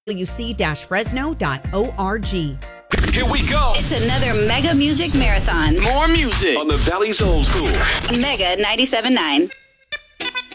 wc-fresno.org. Here we go. It's another Mega Music Marathon. More music on the Valley's Old School. Mega 97.9.